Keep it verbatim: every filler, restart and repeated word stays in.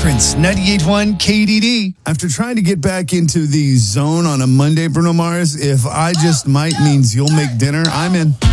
Prince ninety-eight point one K D D. After trying to get back into the zone on a Monday, Bruno Mars, if I just might means you'll make dinner, I'm in.